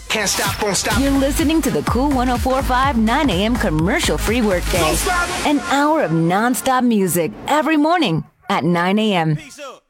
Can't stop, won't stop. You're listening to the Cool 104.5 9 a.m. commercial-free workday. An hour of non-stop music every morning at 9 a.m. Peace up.